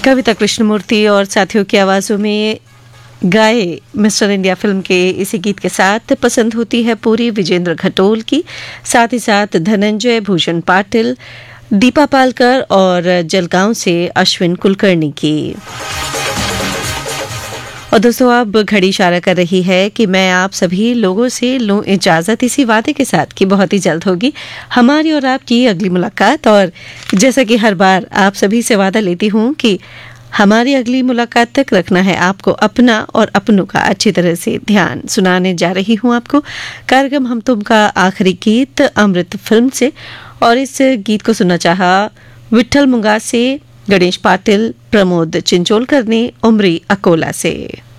कविता कृष्णमूर्ति और साथियों की आवाज़ों में गाए मिस्टर इंडिया फिल्म के इसी गीत के साथ पसंद होती है पूरी विजेंद्र घटोल की, साथ ही साथ धनंजय भूषण पाटिल, दीपा पालकर और जलगांव से अश्विन कुलकर्णी की। और दोस्तों अब घड़ी इशारा कर रही है कि मैं आप सभी लोगों से लूं इजाज़त इसी वादे के साथ कि बहुत ही जल्द होगी हमारी और आपकी अगली मुलाकात। और जैसा कि हर बार आप सभी से वादा लेती हूं कि हमारी अगली मुलाकात तक रखना है आपको अपना और अपनों का अच्छी तरह से ध्यान। सुनाने जा रही हूं आपको कार्यक्रम हम तुम का आखिरी गीत अमृत फिल्म से, और इस गीत को सुनना चाहा विट्ठल मुंगा से, गणेश पाटिल, प्रमोद चिंचोलकर ने उमरी अकोला से।